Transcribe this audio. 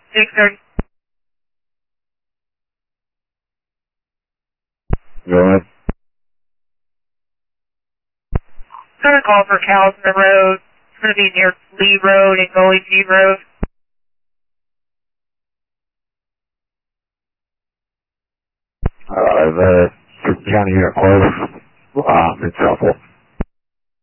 6:30. Go ahead. Got a call for cows in the road. It's going to be near Lee Road and Gully G Road. The County Unit close. It's helpful.